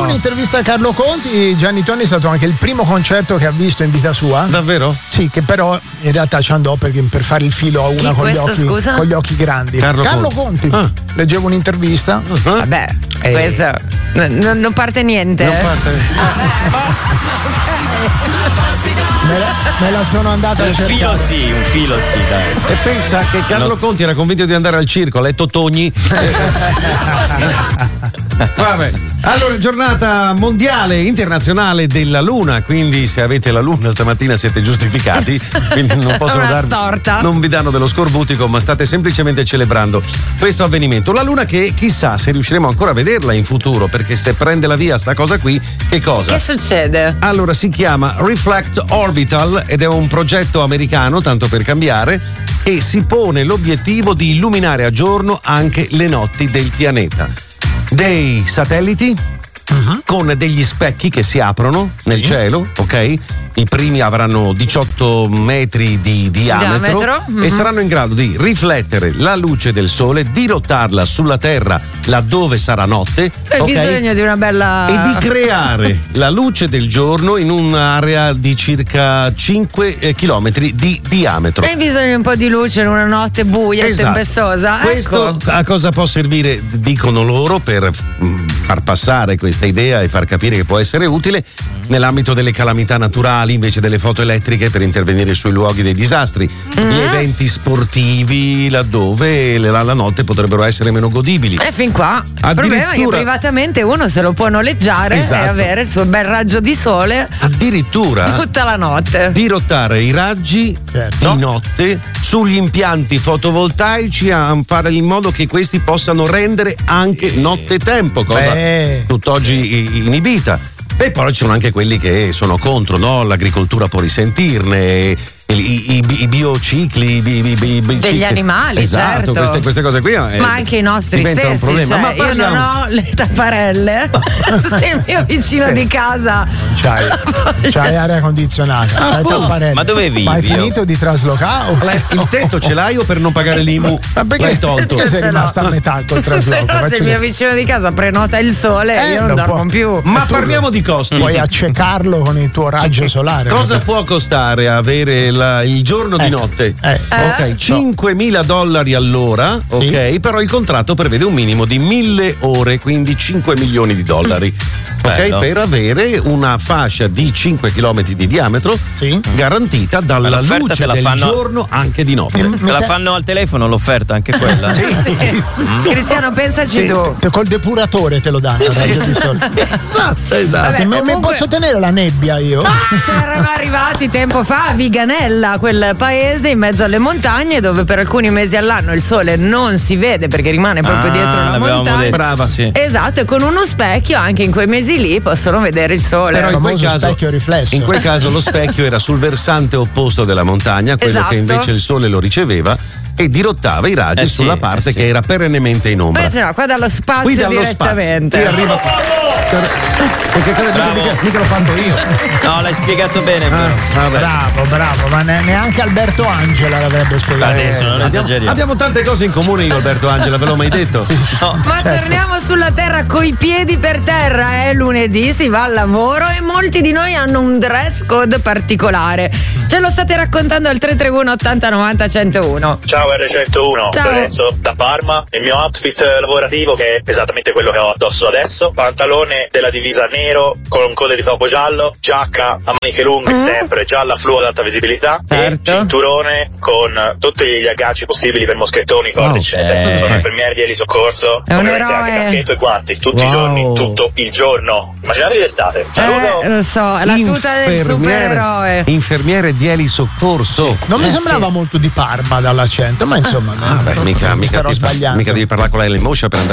un'intervista a Carlo Conti. Gianni Tonni è stato anche il primo concerto che ha visto in vita sua. Davvero? Sì, che però in realtà ci andò per fare il filo a una con gli occhi grandi. Carlo Conti. Leggevo un'intervista. Vabbè, questo non parte niente. Non parte. Me la sono andata a cercare. Un filo sì, dai. E pensa che Carlo Conti era convinto di andare al circo, ha letto Togni. Vabbè. Allora, giornata mondiale internazionale della Luna, quindi se avete la Luna stamattina siete giustificati, quindi non vi danno dello scorbutico, ma state semplicemente celebrando questo avvenimento. La Luna che chissà se riusciremo ancora a vederla in futuro, perché se prende la via sta cosa qui, che cosa? Che succede? Allora, si chiama Reflect Orbital ed è un progetto americano, tanto per cambiare, che si pone l'obiettivo di illuminare a giorno anche le notti del pianeta. Dei satelliti con degli specchi che si aprono nel cielo, ok? I primi avranno 18 metri di diametro e saranno in grado di riflettere la luce del sole, dirottarla sulla Terra laddove sarà notte. Hai bisogno di una bella. E di creare la luce del giorno in un'area di circa 5 chilometri di diametro. Hai bisogno di un po' di luce in una notte buia e tempestosa. Questo a cosa può servire, dicono loro, per far passare questa idea e far capire che può essere utile nell'ambito delle calamità naturali invece delle foto elettriche, per intervenire sui luoghi dei disastri, gli eventi sportivi laddove la notte potrebbero essere meno godibili. Fin qua il problema è che privatamente uno se lo può noleggiare e avere il suo bel raggio di sole addirittura tutta la notte, dirottare i raggi di notte sugli impianti fotovoltaici, a fare in modo che questi possano rendere anche nottetempo, cosa tutt'oggi inibita. E poi ci sono anche quelli che sono contro, no? L'agricoltura può risentirne, i biocicli degli animali, esatto, certo. Queste cose qui ma anche i nostri stessi, un problema. Cioè, ma io non ho le tapparelle se il mio vicino di casa c'hai aria condizionata, c'hai tapparelle. Ma dove vivi? Ma hai finito di traslocare? Il tetto ce l'hai o per non pagare l'IMU l'hai tolto? Perché sei rimasta a metà col trasloco? Però se il mio vicino di casa prenota il sole io non dormo più. Ma parliamo di costi. Puoi accecarlo con il tuo raggio solare. Cosa può costare avere il giorno di notte? Ok, $5.000 all'ora, ok, però il contratto prevede un minimo di 1.000 ore, quindi $5 milioni. Ok, per avere una fascia di 5 km di diametro garantita dalla luce del giorno anche di notte. Te la fanno al telefono l'offerta, anche quella? Cristiano, pensaci tu. Col depuratore te lo danno. Esatto. Vabbè, mi posso tenere la nebbia io? C'erano arrivati tempo fa a Viganella, quel paese in mezzo alle montagne dove per alcuni mesi all'anno il sole non si vede perché rimane proprio dietro la montagna. Brava, sì. Esatto, e con uno specchio anche in quei mesi lì possono vedere il sole. Però specchio riflesso. In quel caso lo specchio era sul versante opposto della montagna, quello che invece il sole lo riceveva e dirottava i raggi sulla parte che era perennemente in ombra. Beh, no, qua dallo spazio direttamente. Qui arriva. Perché mica l'ho fatto io. No, l'hai spiegato bene. Bravo, ma neanche Alberto Angela l'avrebbe spiegato. Adesso non esageriamo. Abbiamo tante cose in comune io e Alberto Angela, ve l'ho mai detto? No. Ma torniamo sulla terra coi piedi per terra, è lunedì, si va al lavoro e molti di noi hanno un dress code particolare. Ce lo state raccontando al 331 80 90 101. Ciao R101, Lorenzo da Parma. Il mio outfit lavorativo, che è esattamente quello che ho addosso adesso: pantalone della divisa nero con code di topo giallo, giacca a maniche lunghe sempre gialla fluo ad alta visibilità e cinturone con tutti gli agganci possibili per moschettoni, corde eccetera. Sono infermiere di elisoccorso, ovviamente anche caschetto e guanti tutti i giorni, tutto il giorno. Immaginatevi l'estate. Saluto. Lo so, la tuta del supereroe. Infermiere di elisoccorso. Non mi sembrava molto di Parma dall'accento, ma insomma mica devi parlare con la Moscia per andare